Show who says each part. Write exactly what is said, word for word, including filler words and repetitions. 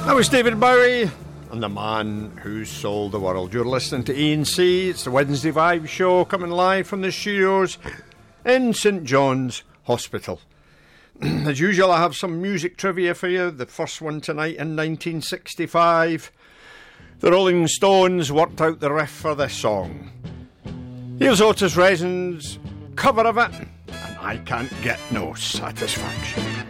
Speaker 1: That was David Bowie and the man who sold the world. You're listening to E and C. It's the Wednesday Vibe Show, coming live from the studios in St John's Hospital. As usual, I have some music trivia for you. The first one tonight in nineteen sixty-five. The Rolling Stones worked out the riff for this song. Here's Otis Redding's cover of it, and I Can't Get No Satisfaction.